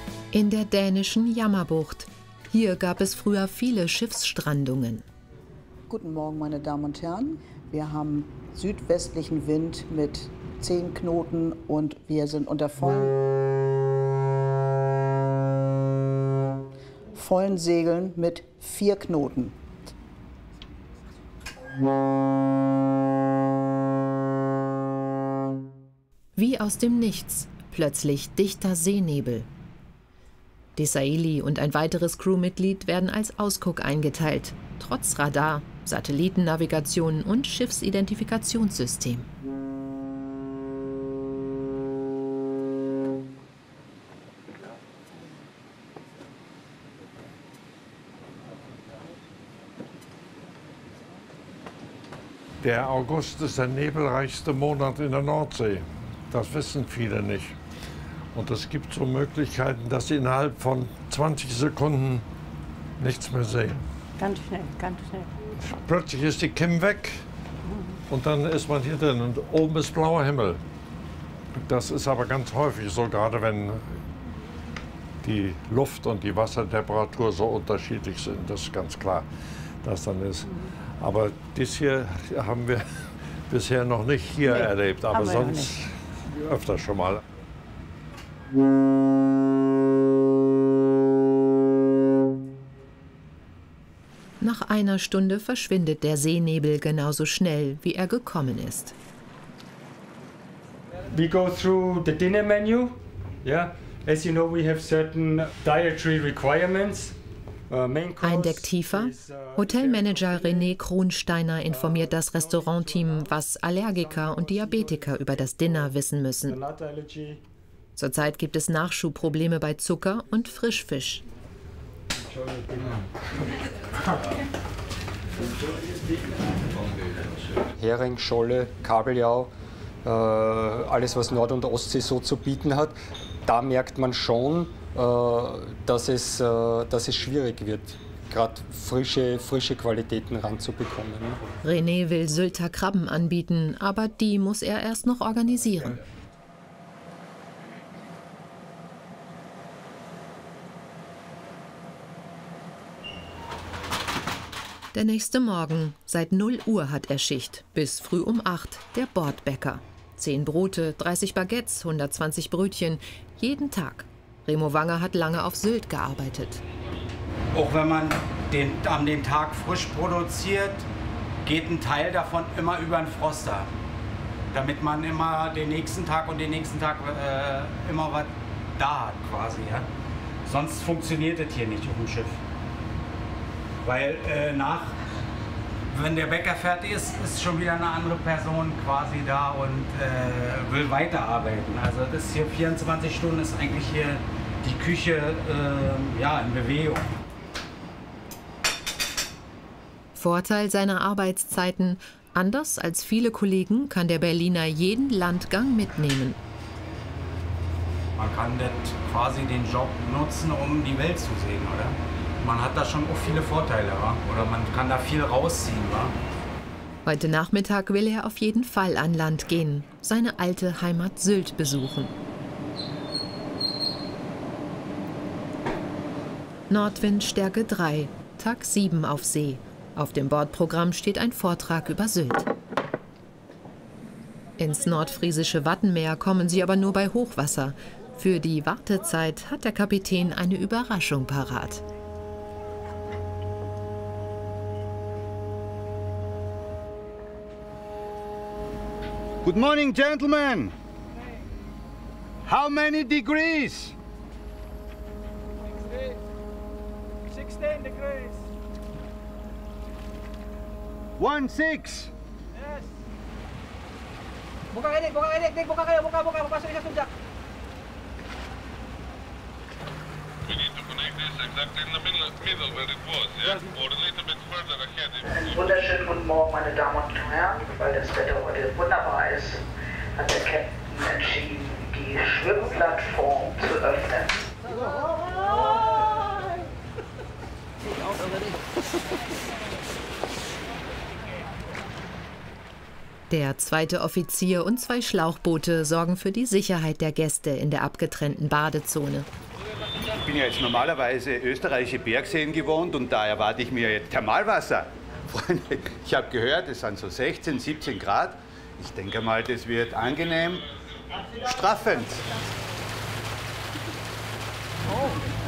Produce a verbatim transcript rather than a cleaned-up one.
In der dänischen Jammerbucht. Hier gab es früher viele Schiffsstrandungen. Guten Morgen, meine Damen und Herren. Wir haben südwestlichen Wind mit zehn Knoten und wir sind unter vollen, vollen Segeln mit vier Knoten. Wie aus dem Nichts, plötzlich dichter Seenebel. Desailly und ein weiteres Crewmitglied werden als Ausguck eingeteilt, trotz Radar, Satellitennavigation und Schiffsidentifikationssystem. Der August ist der nebelreichste Monat in der Nordsee. Das wissen viele nicht. Und es gibt so Möglichkeiten, dass Sie innerhalb von zwanzig Sekunden nichts mehr sehen. Ganz schnell, ganz schnell. Plötzlich ist die Kim weg und dann ist man hier drin und oben ist blauer Himmel. Das ist aber ganz häufig so, gerade wenn die Luft- und die Wassertemperatur so unterschiedlich sind. Das ist ganz klar, dass dann ist. Aber dies hier haben wir bisher noch nicht hier nee, erlebt, aber sonst öfter schon mal. Nach einer Stunde verschwindet der Seenebel genauso schnell, wie er gekommen ist. We go through the dinner menu. Yeah, as you know, we have certain dietary requirements. Ein Deck tiefer. Hotelmanager René Kronsteiner informiert das Restaurantteam, was Allergiker und Diabetiker über das Dinner wissen müssen. Zurzeit gibt es Nachschubprobleme bei Zucker und Frischfisch. Hering, Scholle, Kabeljau, äh, alles was Nord- und Ostsee so zu bieten hat, da merkt man schon, äh, dass, es, äh, dass es schwierig wird, gerade frische, frische Qualitäten ranzubekommen. René will Sylter Krabben anbieten, aber die muss er erst noch organisieren. Der nächste Morgen. Seit null Uhr hat er Schicht. Bis früh um acht. Der Bordbäcker. Zehn Brote, dreißig Baguettes, hundertzwanzig Brötchen. Jeden Tag. Remo Wanger hat lange auf Sylt gearbeitet. Auch wenn man den, an den Tag frisch produziert, geht ein Teil davon immer über den Froster. Damit man immer den nächsten Tag und den nächsten Tag äh, immer was da hat quasi. Ja? Sonst funktioniert das hier nicht auf dem Schiff. Weil äh, nach, wenn der Bäcker fertig ist, ist schon wieder eine andere Person quasi da und äh, will weiterarbeiten. Also das ist hier vierundzwanzig Stunden, ist eigentlich hier die Küche äh, ja, in Bewegung. Vorteil seiner Arbeitszeiten: anders als viele Kollegen kann der Berliner jeden Landgang mitnehmen. Man kann das quasi den Job nutzen, um die Welt zu sehen, oder? Man hat da schon auch viele Vorteile, wa? Oder man kann da viel rausziehen. Wa? Heute Nachmittag will er auf jeden Fall an Land gehen, seine alte Heimat Sylt besuchen. Nordwind Stärke drei, Tag sieben auf See. Auf dem Bordprogramm steht ein Vortrag über Sylt. Ins nordfriesische Wattenmeer kommen sie aber nur bei Hochwasser. Für die Wartezeit hat der Kapitän eine Überraschung parat. Good morning, gentlemen. How many degrees? sixteen degrees. One six. Yes. Buka ini, buka ini, buka kayo, buka, buka, buka sa sundak. We need to connect this exactly in the middle, middle where it was, yeah? Or a little bit further ahead. Einen wunderschönen guten Morgen, meine Damen und Herren. Weil das Wetter heute wunderbar ist, hat der Captain entschieden, die Schwimmplattform zu öffnen. Der zweite Offizier und zwei Schlauchboote sorgen für die Sicherheit der Gäste in der abgetrennten Badezone. bin ja jetzt normalerweise österreichische Bergseen gewohnt und da erwarte ich mir jetzt Thermalwasser. Freunde, ich habe gehört, es sind so sechzehn, siebzehn Grad. Ich denke mal, das wird angenehm straffend. Oh.